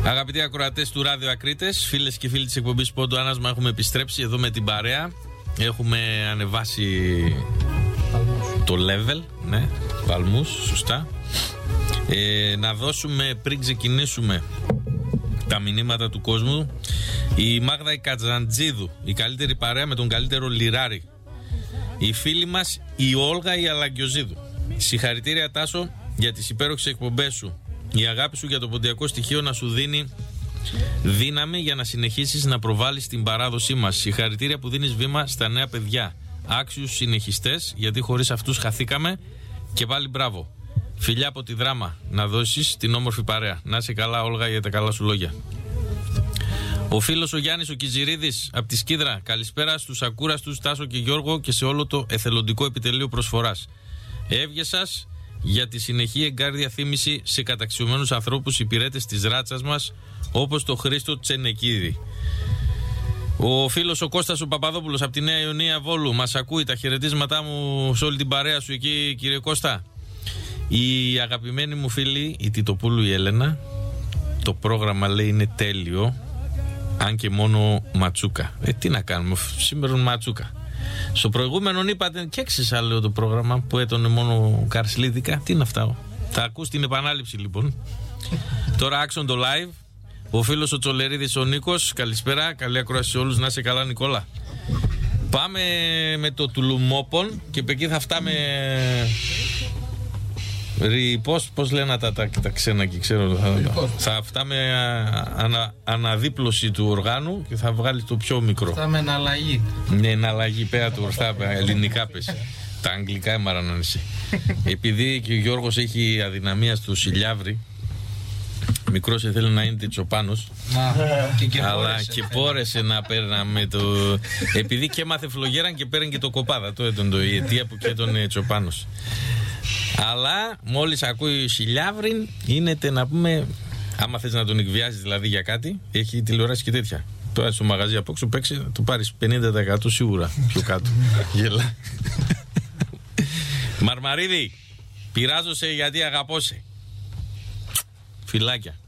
Αγαπητοί ακροατές του Ράδιο Ακρίτες, φίλες και φίλοι της εκπομπής Πόντο Άνασμα, έχουμε επιστρέψει εδώ με την παρέα. Έχουμε ανεβάσει το level, ναι, παλμούς, σωστά. Να δώσουμε πριν ξεκινήσουμε τα μηνύματα του κόσμου. Η Μάγδα η Κατζαντζίδου, η καλύτερη παρέα με τον καλύτερο λιράρι. Η φίλη μας η Όλγα η Αλαγκιοζίδου. Συγχαρητήρια Τάσο για τις υπέροχες εκπομπές σου. Η αγάπη σου για το ποντιακό στοιχείο να σου δίνει δύναμη για να συνεχίσεις να προβάλλεις την παράδοσή μας. Συγχαρητήρια που δίνεις βήμα στα νέα παιδιά. Άξιους συνεχιστές, γιατί χωρίς αυτούς χαθήκαμε. Και πάλι μπράβο. Φιλιά από τη Δράμα να δώσεις την όμορφη παρέα. Να είσαι καλά, Όλγα, για τα καλά σου λόγια. Ο φίλος ο Γιάννης ο Κιζηρίδης από τη Σκίδρα. Καλησπέρα στους ακούραστους Τάσο και Γιώργο και σε όλο το εθελοντικό επιτελείο προσφοράς. Εύγε σας για τη συνεχή εγκάρδια θύμηση σε καταξιωμένους ανθρώπους υπηρέτες της ράτσας μας, όπως το Χρήστο Τσενεκίδη. Ο φίλος ο Κώστας ο Παπαδόπουλος από τη Νέα Ιωνία Βόλου μας ακούει. Τα χαιρετίσματά μου σε όλη την παρέα σου εκεί, κύριε Κώστα. Η αγαπημένη μου φίλη η Τιτοπούλου η Έλενα, το πρόγραμμα λέει είναι τέλειο, αν και μόνο ματσούκα. Τι να κάνουμε, σήμερα ματσούκα. Στο προηγούμενο είπατε και έξισα λέω το πρόγραμμα που έτωνε μόνο καρσλίδικα. Τι είναι αυτά? Θα ακούς την επανάληψη λοιπόν. Τώρα άξον το live. Ο φίλος ο Τσολερίδης ο Νίκος. Καλησπέρα, καλή ακρόαση σε όλους. Να είσαι καλά Νικόλα. Πάμε με το Τουλουμόπον και εκεί θα φτάμε. Πώς λένε τα ξένα και ξέρω. Θα φτάμε αναδίπλωση του οργάνου και θα βγάλει το πιο μικρό. Θα με εναλλαγή. Ναι, εναλλαγή πέρα του ορθά, ελληνικά πες. Τα αγγλικά έμαραν εσύ. Επειδή και ο Γιώργος έχει αδυναμία στο Σιλιάβρι, μικρός θέλει να είναι Τσοπάνος. Αλλά και πόρεσε να παίρναμε το. Επειδή και έμαθε φλογέραν και παίρνει και το κοπάδα. Το έτον η αιτία που και τον Τσοπάνος. Αλλά μόλις ακούει Σιλιάβριν, είναι να πούμε, άμα θες να τον εκβιάσεις δηλαδή για κάτι, έχει τηλεόραση και τέτοια. Τώρα στο μαγαζί από έξω παίξει, θα του πάρεις 50% σίγουρα πιο κάτω. Γελά. Μαρμαρίδη, πειράζω σε γιατί αγαπώ σε. Φιλάκια.